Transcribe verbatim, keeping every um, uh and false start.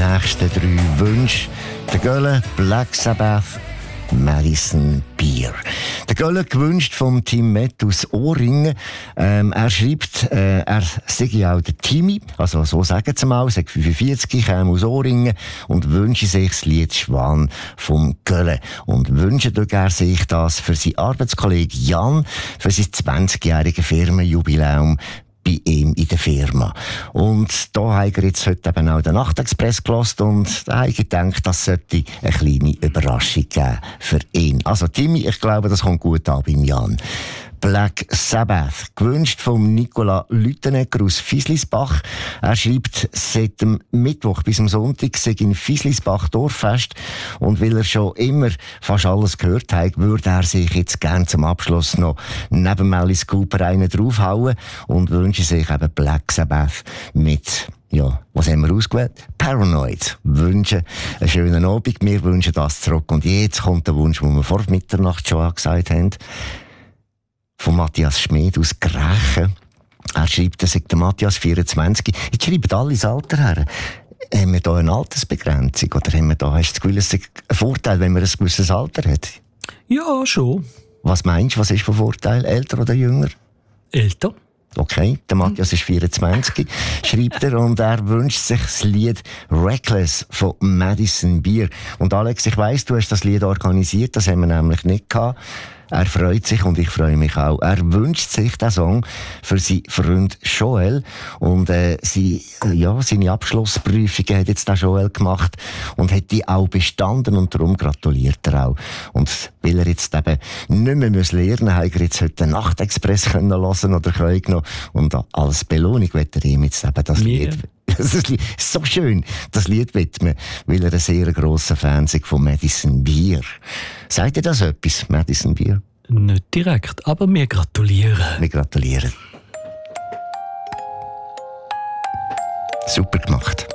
nächsten drei Wünsche. Der Gölle, Black Sabbath, Madison Beer. Der Gölle gewünscht vom Team Met aus Ohrringen. Ähm, er schreibt, äh, er sei auch der Timmy, also so sagen sie mal, sagt fünfundvierzig, käme aus Ohrringen und wünsche sich das Lied Schwan vom Gölle. Und wünscht er sich das für seinen Arbeitskollegen Jan, für sein zwanzigjähriges Firmenjubiläum bei ihm in der Firma. Und da hat er jetzt heute eben auch den Nachtexpress gehört und da habe ich gedacht, das sollte eine kleine Überraschung geben für ihn. Also Timmy, ich glaube, das kommt gut an beim Jan. Black Sabbath, gewünscht vom Nicola Lütenegger aus Fieslisbach. Er schreibt, seit dem Mittwoch bis am Sonntag sei in Fieslisbach Dorffest und weil er schon immer fast alles gehört hat, würde er sich jetzt gerne zum Abschluss noch neben Alice Cooper einen draufhauen und wünsche sich eben Black Sabbath mit, ja, was haben wir ausgewählt? Paranoid. Wünschen einen schönen Abend. Wir wünschen das zurück. Und jetzt kommt der Wunsch, den wir vor Mitternacht schon angesagt haben. Von Matthias Schmid aus Grächen. Er schreibt, er sei der Matthias vierundzwanzig. Jetzt schreiben alle das Alter her. Haben wir da eine Altersbegrenzung? Oder haben wir da, hast du das Gefühl, es ist ein Vorteil, wenn man ein gewisses Alter hat? Ja, schon. Was meinst du, was ist für Vorteil? Älter oder jünger? Älter. Okay, der Matthias ist vierundzwanzig, schreibt er, und er wünscht sich das Lied Reckless von Madison Beer. Und Alex, ich weiss, du hast das Lied organisiert, das haben wir nämlich nicht gehabt. Er freut sich und ich freue mich auch. Er wünscht sich den Song für seinen Freund Joel. Und äh, sie, ja, seine Abschlussprüfungen hat jetzt der Joel gemacht und hat die auch bestanden und darum gratuliert er auch. Und weil er jetzt eben nicht mehr muss lernen muss, hat er jetzt heute den Nachtexpress können hören oder können noch. Und als Belohnung wird er ihm jetzt eben das Lied... Das ist so schön, das Lied widmen, weil er ein sehr grosser Fan ist von Madison Beer. Sagt ihr das etwas, Madison Beer? Nicht direkt, aber wir gratulieren. Wir gratulieren. Super gemacht.